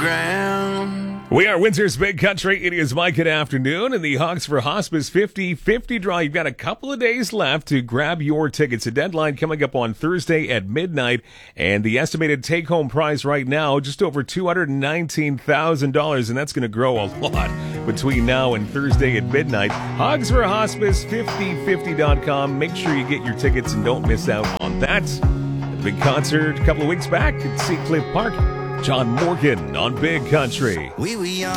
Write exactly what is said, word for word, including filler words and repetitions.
ground. We are Windsor's Big Country. It is my good afternoon, and the Hogs for Hospice fifty fifty draw. You've got a couple of days left to grab your tickets. A deadline coming up on Thursday at midnight, and the estimated take-home prize right now, just over two hundred nineteen thousand dollars, and that's going to grow a lot between now and Thursday at midnight. Hogs for Hospice fifty fifty dot com. Make sure you get your tickets and don't miss out on that. The big concert a couple of weeks back at Sea Cliff Park. John Morgan on Big Country. We were young.